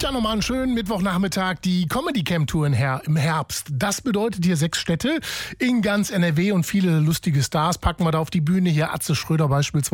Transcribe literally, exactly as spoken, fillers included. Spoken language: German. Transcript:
dann nochmal einen schönen Mittwochnachmittag, die Comedy Camp Tour im Herbst. Das bedeutet hier sechs Städte in ganz N R W und viele lustige Stars packen wir da auf die Bühne. Hier Atze Schröder beispielsweise.